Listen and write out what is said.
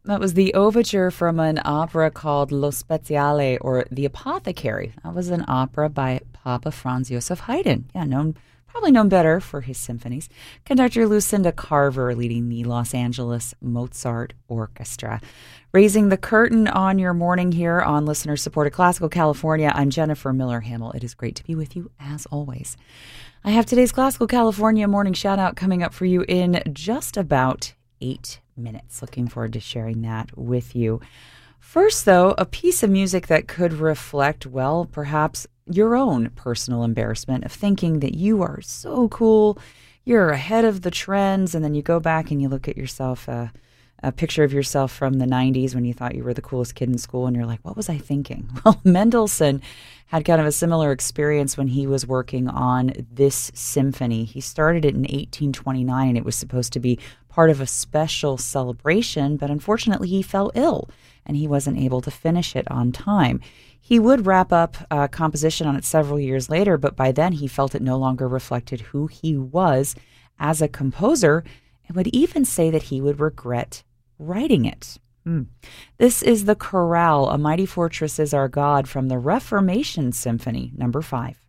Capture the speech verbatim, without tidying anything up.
That was the overture from an opera called Lo Speziale, or The Apothecary. That was an opera by Papa Franz Joseph Haydn. Yeah, known, probably known better for his symphonies. Conductor Lucinda Carver leading the Los Angeles Mozart Orchestra. Raising the curtain on your morning here on listener-supported Classical California, I'm Jennifer Miller-Hamel. It is great to be with you, as always. I have today's Classical California morning shout-out coming up for you in just about eight minutes. Looking forward to sharing that with you. First, though, a piece of music that could reflect, well, perhaps your own personal embarrassment of thinking that you are so cool, you're ahead of the trends, and then you go back and you look at yourself, uh, a picture of yourself from the nineties when you thought you were the coolest kid in school, and you're like, what was I thinking? Well, Mendelssohn had kind of a similar experience when he was working on this symphony. He started it in eighteen twenty-nine, and it was supposed to be part of a special celebration, but unfortunately he fell ill, and he wasn't able to finish it on time. He would wrap up uh, composition on it several years later, but by then he felt it no longer reflected who he was as a composer, and would even say that he would regret writing it. Mm. This is the Chorale, A Mighty Fortress is Our God, from the Reformation Symphony, number five.